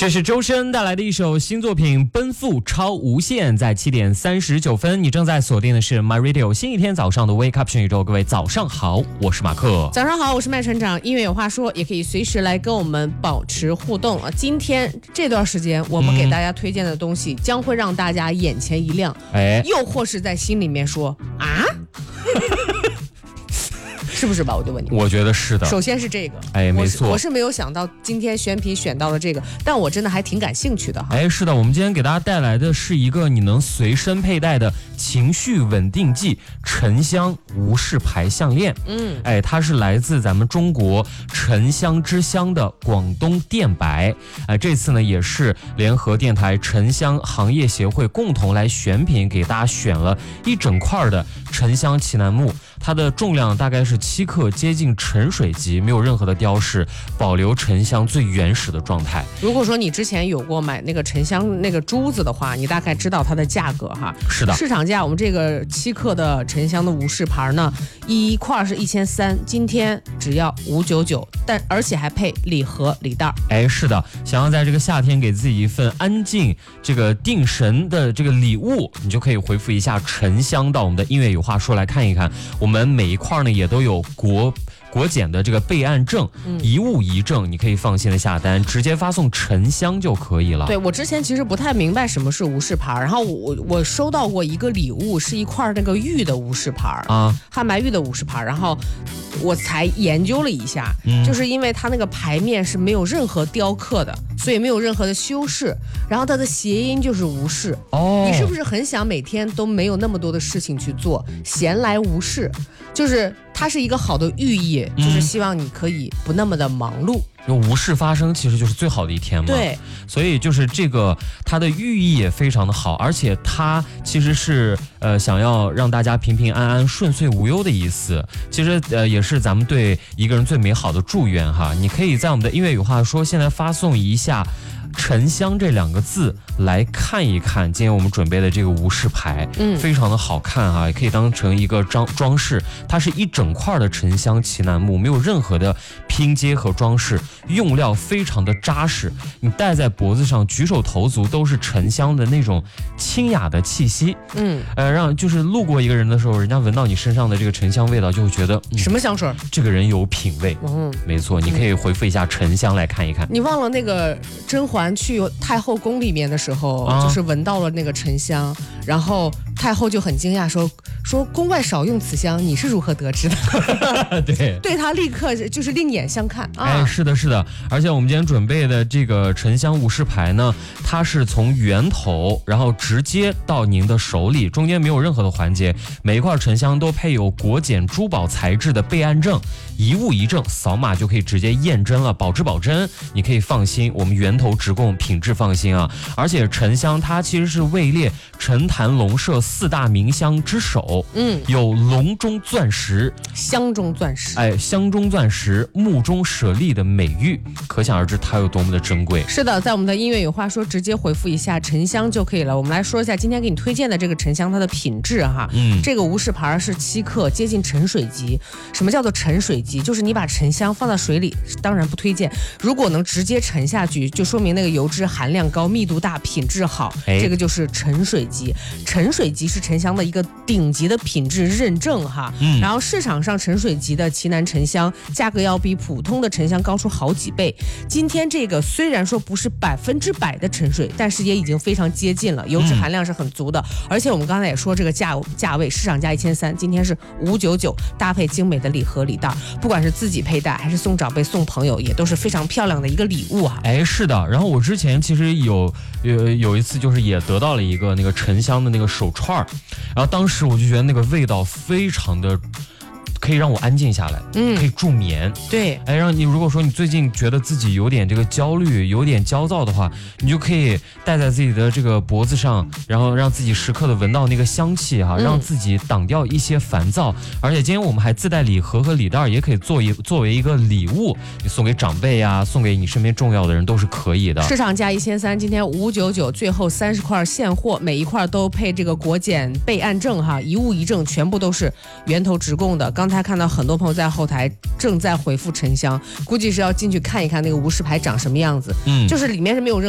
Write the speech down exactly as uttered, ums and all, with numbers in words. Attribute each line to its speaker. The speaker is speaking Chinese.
Speaker 1: 这是周深带来的一首新作品《奔赴超无限》，在七点三十九分，你正在锁定的是 My Radio 新一天早上的 Wake Up 全宇宙，各位早上好，我是马克。
Speaker 2: 早上好，我是麦船长。音乐有话说，也可以随时来跟我们保持互动啊。今天这段时间，我们给大家推荐的东西，将会让大家眼前一亮，哎，又或是在心里面说啊。是不是吧？我就问你，
Speaker 1: 我觉得是的。
Speaker 2: 首先是这个，
Speaker 1: 哎，没错，
Speaker 2: 我 是, 我是没有想到今天选品选到了这个，但我真的还挺感兴趣的哈。
Speaker 1: 哎，是的，我们今天给大家带来的是一个你能随身佩戴的情绪稳定剂——沉香无事牌项链。嗯，哎，它是来自咱们中国沉香之乡的广东电白。哎，这次呢也是联合电台沉香行业协会共同来选品，给大家选了一整块的沉香奇楠木。它的重量大概是七克，接近沉水级，没有任何的雕饰，保留沉香最原始的状态。
Speaker 2: 如果说你之前有过买那个沉香那个珠子的话，你大概知道它的价格哈。
Speaker 1: 是的，
Speaker 2: 市场价我们这个七克的沉香的无事牌呢，一块是一千三，今天只要五九九，但而且还配礼盒礼袋。
Speaker 1: 哎，是的，想要在这个夏天给自己一份安静、这个定神的这个礼物，你就可以回复一下沉香到我们的音乐有话说来看一看。我们每一块呢也都有国国检的这个备案证，嗯、一物一证，你可以放心的下单，直接发送沉香就可以了。
Speaker 2: 对，我之前其实不太明白什么是无事牌，然后我我收到过一个礼物，是一块那个玉的无事牌啊，汉白玉的无事牌，然后我才研究了一下，嗯、就是因为它那个牌面是没有任何雕刻的，所以没有任何的修饰，然后它的谐音就是无事。哦，你是不是很想每天都没有那么多的事情去做，闲来无事？就是它是一个好的寓意，嗯、就是希望你可以不那么的忙碌。
Speaker 1: 有无事发生，其实就是最好的一天嘛。
Speaker 2: 对，
Speaker 1: 所以就是这个它的寓意也非常的好，而且它其实是呃想要让大家平平安安、顺遂无忧的意思。其实呃也是咱们对一个人最美好的祝愿哈。你可以在我们的音乐有话说，现在发送一下沉香这两个字来看一看今天我们准备的这个无事牌，嗯，非常的好看哈，也可以当成一个装装饰。它是一整块的沉香奇楠木，没有任何的拼接和装饰，用料非常的扎实。你戴在脖子上，举手投足都是沉香的那种清雅的气息，嗯，呃，让就是路过一个人的时候，人家闻到你身上的这个沉香味道，就会觉得、
Speaker 2: 嗯、什么香水？
Speaker 1: 这个人有品味。嗯，没错，你可以回复一下沉香来看一看。
Speaker 2: 你忘了那个甄嬛去太后宫里面的时候，啊、就是闻到了那个沉香，然后太后就很惊讶说说宫外少用此香，你是如何得知的？
Speaker 1: 对，
Speaker 2: 对他立刻就是另眼相看。啊、
Speaker 1: 哎，是的，是的，而且我们今天准备的这个沉香无事牌呢，它是从源头，然后直接到您的手里，中间没有任何的环节。每一块沉香都配有国检珠宝材质的备案证，一物一证，扫码就可以直接验真了，保质保真，你可以放心，我们源头直供，品质放心啊！而且沉香它其实是位列陈坛龙社四大名香之首，嗯，有龙中钻石、
Speaker 2: 香中钻石，
Speaker 1: 哎，香中钻石、木中舍利的美誉，可想而知它有多么的珍贵。
Speaker 2: 是的，在我们的音乐有话说，直接回复一下沉香就可以了。我们来说一下今天给你推荐的这个沉香它的品质哈，嗯，这个无事牌是七克，接近沉水级。什么叫做沉水级？就是你把沉香放到水里，当然不推荐。如果能直接沉下去，就说明那个油脂含量高、密度大、品质好，哎、这个就是沉水级。沉水级是沉香的一个顶级的品质认证哈。嗯、然后市场上沉水级的奇楠沉香价格要比普通的沉香高出好几倍。今天这个虽然说不是百分之百的沉水，但是也已经非常接近了，油脂含量是很足的。嗯、而且我们刚才也说这个价价位，市场价一千三，今天是五九九，搭配精美的礼盒礼袋，不管是自己佩戴还是送长辈、送朋友，也都是非常漂亮的一个礼物啊。
Speaker 1: 哎，是的。然后我之前其实有有有一次就是也得到了一个那个沉香的那个手串，然后当时我就觉得那个味道非常的可以让我安静下来，嗯，可以助眠。
Speaker 2: 对，
Speaker 1: 哎，让你如果说你最近觉得自己有点这个焦虑，有点焦躁的话，你就可以戴在自己的这个脖子上，然后让自己时刻的闻到那个香气哈、啊，嗯、让自己挡掉一些烦躁。而且今天我们还自带礼盒和礼袋，也可以作为作为一个礼物，你送给长辈呀、啊，送给你身边重要的人都是可以的。
Speaker 2: 市场价一千三，今天五九九，最后三十块现货，每一块都配这个国检备案证哈，一物一证，全部都是源头直供的。刚才看到很多朋友在后台正在回复沉香，估计是要进去看一看那个无事牌长什么样子，嗯，就是里面是没有任何